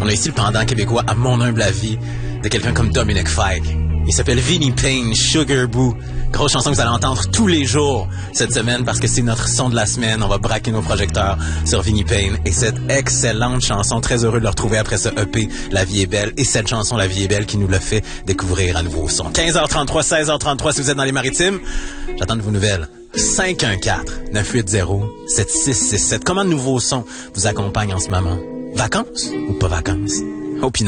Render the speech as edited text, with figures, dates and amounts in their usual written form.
On a ici le pendant québécois à mon humble avis de quelqu'un comme Dominic Fike. Il s'appelle Vinnie Payne, Sugar Boo. Grosse chanson que vous allez entendre tous les jours cette semaine parce que c'est notre son de la semaine. On va braquer nos projecteurs sur Vinnie Payne et cette excellente chanson. Très heureux de le retrouver après ce EP, La vie est belle. Et cette chanson, La vie est belle, qui nous l'a fait découvrir à nouveau son. 15h33, 16h33 si vous êtes dans les maritimes. J'attends de vos nouvelles. 514-980-7667. Comment de nouveaux sons vous accompagnent en ce moment? Vacances ou pas vacances?